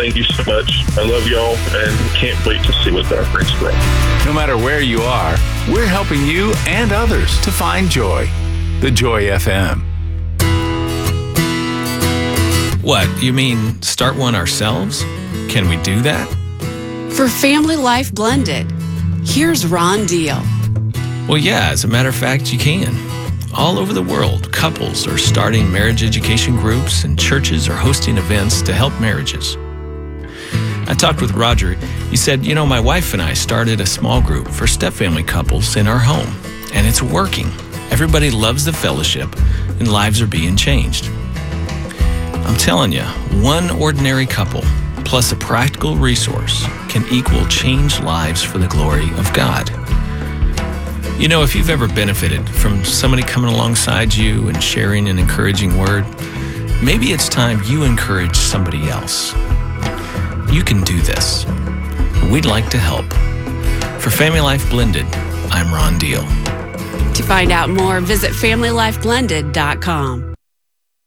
thank you so much. I love y'all and can't wait to see what God brings for us. No matter where you are, we're helping you and others to find joy. The Joy FM. What, you mean start one ourselves? Can we do that? For Family Life Blended, here's Ron Deal. Well, yeah, as a matter of fact, you can. All over the world, couples are starting marriage education groups and churches are hosting events to help marriages. I talked with Roger. He said, my wife and I started a small group for step-family couples in our home, and it's working. Everybody loves the fellowship, and lives are being changed. I'm telling you, one ordinary couple plus a practical resource can equal changed lives for the glory of God. If you've ever benefited from somebody coming alongside you and sharing an encouraging word, maybe it's time you encourage somebody else. You can do this. We'd like to help. For Family Life Blended, I'm Ron Deal. To find out more, visit FamilyLifeBlended.com.